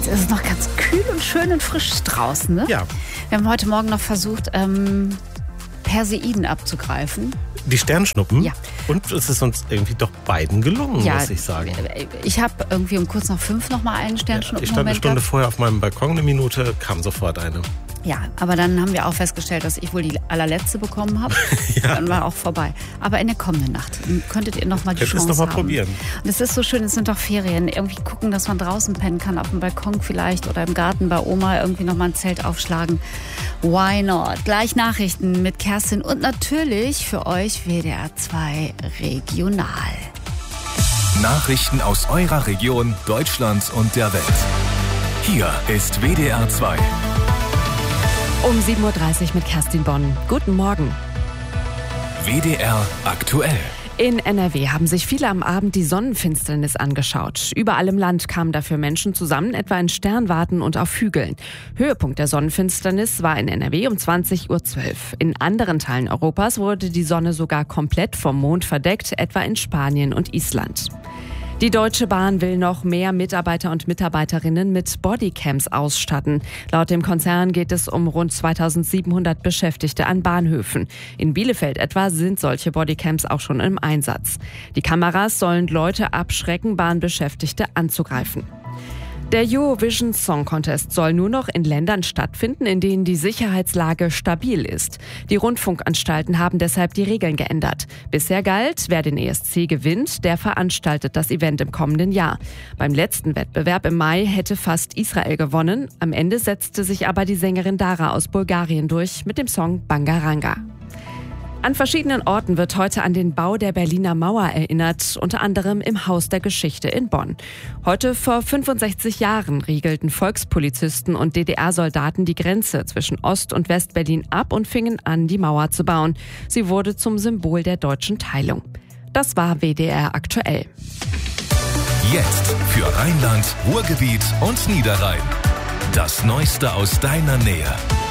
Jetzt ist es noch ganz kühl und schön und frisch draußen, ne? Ja. Wir haben heute Morgen noch versucht, Perseiden abzugreifen. Die Sternschnuppen? Ja. Und es ist uns irgendwie doch beiden gelungen, muss ich sagen. Ich habe irgendwie um kurz nach 5 noch mal einen Sternschnuppen. Ich stand eine Stunde vorher auf meinem Balkon, eine Minute, kam sofort eine. Ja, aber dann haben wir auch festgestellt, dass ich wohl die allerletzte bekommen habe. Ja. Dann war auch vorbei. Aber in der kommenden Nacht könntet ihr noch mal die Chance noch mal haben. Probieren. Und es ist so schön, es sind doch Ferien. Irgendwie gucken, dass man draußen pennen kann, auf dem Balkon vielleicht oder im Garten bei Oma irgendwie noch mal ein Zelt aufschlagen. Why not? Gleich Nachrichten mit Kerstin und natürlich für euch WDR 2 Regional. Nachrichten aus eurer Region, Deutschland und der Welt. Hier ist WDR 2. Um 7.30 Uhr mit Kerstin Bonn. Guten Morgen. WDR aktuell. In NRW haben sich viele am Abend die Sonnenfinsternis angeschaut. Überall im Land kamen dafür Menschen zusammen, etwa in Sternwarten und auf Hügeln. Höhepunkt der Sonnenfinsternis war in NRW um 20.12 Uhr. In anderen Teilen Europas wurde die Sonne sogar komplett vom Mond verdeckt, etwa in Spanien und Island. Die Deutsche Bahn will noch mehr Mitarbeiter und Mitarbeiterinnen mit Bodycams ausstatten. Laut dem Konzern geht es um rund 2700 Beschäftigte an Bahnhöfen. In Bielefeld etwa sind solche Bodycams auch schon im Einsatz. Die Kameras sollen Leute abschrecken, Bahnbeschäftigte anzugreifen. Der Eurovision Song Contest soll nur noch in Ländern stattfinden, in denen die Sicherheitslage stabil ist. Die Rundfunkanstalten haben deshalb die Regeln geändert. Bisher galt, wer den ESC gewinnt, der veranstaltet das Event im kommenden Jahr. Beim letzten Wettbewerb im Mai hätte fast Israel gewonnen. Am Ende setzte sich aber die Sängerin Dara aus Bulgarien durch mit dem Song Bangaranga. An verschiedenen Orten wird heute an den Bau der Berliner Mauer erinnert, unter anderem im Haus der Geschichte in Bonn. Heute vor 65 Jahren riegelten Volkspolizisten und DDR-Soldaten die Grenze zwischen Ost- und West-Berlin ab und fingen an, die Mauer zu bauen. Sie wurde zum Symbol der deutschen Teilung. Das war WDR aktuell. Jetzt für Rheinland, Ruhrgebiet und Niederrhein. Das Neueste aus deiner Nähe.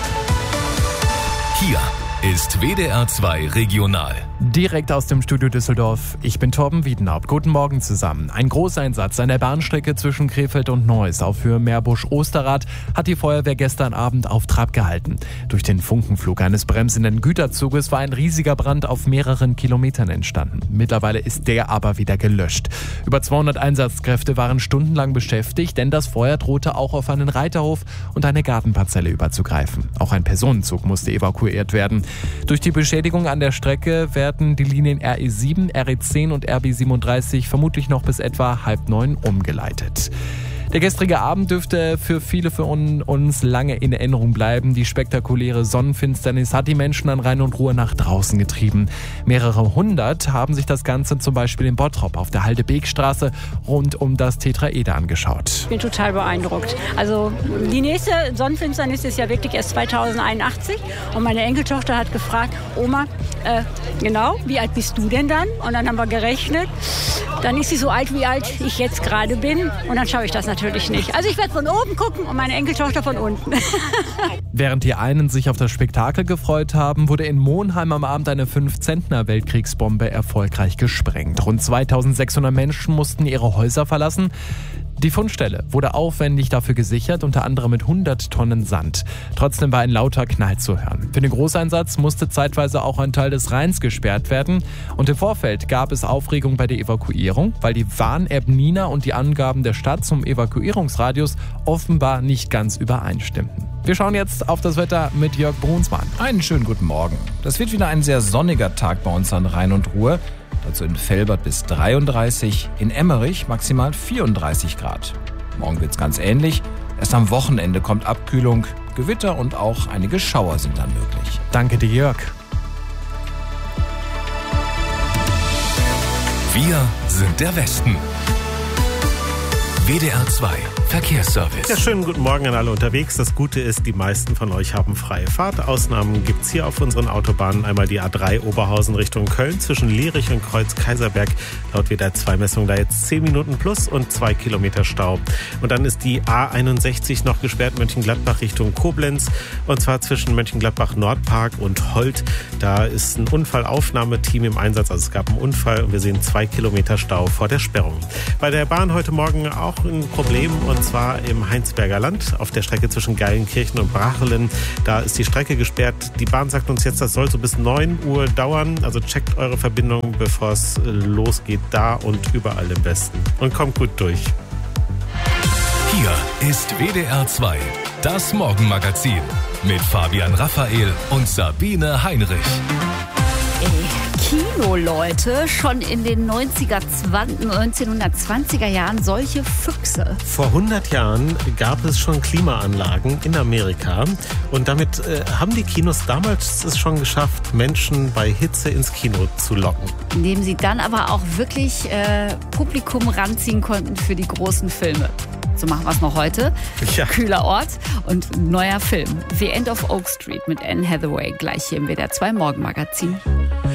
Hier ist WDR 2 Regional. Direkt aus dem Studio Düsseldorf. Ich bin Torben Wiedenhaupt. Guten Morgen zusammen. Ein Großeinsatz an der Bahnstrecke zwischen Krefeld und Neuss auf Höhe Meerbusch-Osterrad hat die Feuerwehr gestern Abend auf Trab gehalten. Durch den Funkenflug eines bremsenden Güterzuges war ein riesiger Brand auf mehreren Kilometern entstanden. Mittlerweile ist der aber wieder gelöscht. Über 200 Einsatzkräfte waren stundenlang beschäftigt, denn das Feuer drohte auch auf einen Reiterhof und eine Gartenparzelle überzugreifen. Auch ein Personenzug musste evakuiert werden. Durch die Beschädigung an der Strecke werden die Linien RE7, RE10 und RB37 vermutlich noch bis etwa 8:30 umgeleitet. Der gestrige Abend dürfte für viele von uns lange in Erinnerung bleiben. Die spektakuläre Sonnenfinsternis hat die Menschen an Rhein und Ruhr nach draußen getrieben. Mehrere hundert haben sich das Ganze zum Beispiel in Bottrop auf der Halde-Beek-Straße rund um das Tetraeder angeschaut. Ich bin total beeindruckt. Also die nächste Sonnenfinsternis ist ja wirklich erst 2081 und meine Enkeltochter hat gefragt, Oma, genau, wie alt bist du denn dann? Und dann haben wir gerechnet. Dann ist sie so alt, wie alt ich jetzt gerade bin und dann schaue ich das natürlich nicht. Also ich werde von oben gucken und meine Enkeltochter von unten. Während die einen sich auf das Spektakel gefreut haben, wurde in Monheim am Abend eine 5-Zentner-Weltkriegsbombe erfolgreich gesprengt. Rund 2600 Menschen mussten ihre Häuser verlassen. Die Fundstelle wurde aufwendig dafür gesichert, unter anderem mit 100 Tonnen Sand. Trotzdem war ein lauter Knall zu hören. Für den Großeinsatz musste zeitweise auch ein Teil des Rheins gesperrt werden. Und im Vorfeld gab es Aufregung bei der Evakuierung, weil die Warn-App Nina und die Angaben der Stadt zum Evakuierungsradius offenbar nicht ganz übereinstimmten. Wir schauen jetzt auf das Wetter mit Jörg Brunsmann. Einen schönen guten Morgen. Das wird wieder ein sehr sonniger Tag bei uns an Rhein und Ruhr. Dazu in Velbert bis 33, in Emmerich maximal 34 Grad. Morgen wird's ganz ähnlich. Erst am Wochenende kommt Abkühlung, Gewitter und auch einige Schauer sind dann möglich. Danke dir, Jörg. Wir sind der Westen. WDR 2 Verkehrsservice. Ja, schönen guten Morgen an alle unterwegs. Das Gute ist, die meisten von euch haben freie Fahrt. Ausnahmen gibt's hier auf unseren Autobahnen. Einmal die A3 Oberhausen Richtung Köln zwischen Lierich und Kreuz-Kaiserberg. Laut WDR 2 Messung da jetzt 10 Minuten plus und 2 Kilometer Stau. Und dann ist die A61 noch gesperrt, Mönchengladbach Richtung Koblenz. Und zwar zwischen Mönchengladbach-Nordpark und Holt. Da ist ein Unfallaufnahmeteam im Einsatz. Also es gab einen Unfall und wir sehen 2 Kilometer Stau vor der Sperrung. Bei der Bahn heute Morgen auch ein Problem. Und zwar im Heinsberger Land auf der Strecke zwischen Geilenkirchen und Brachelen. Da ist die Strecke gesperrt. Die Bahn sagt uns jetzt, das soll so bis 9 Uhr dauern. Also checkt eure Verbindung, bevor es losgeht, da und überall im Westen. Und kommt gut durch. Hier ist WDR 2, das Morgenmagazin mit Fabian Raphael und Sabine Heinrich. Kino, Leute, schon in den 1920er Jahren solche Füchse. Vor 100 Jahren gab es schon Klimaanlagen in Amerika und damit haben die Kinos damals es schon geschafft, Menschen bei Hitze ins Kino zu locken. Indem sie dann aber auch wirklich Publikum ranziehen konnten für die großen Filme. So machen wir es noch heute. Ja. Kühler Ort und neuer Film. The End of Oak Street mit Anne Hathaway. Gleich hier im WDR 2 Morgenmagazin.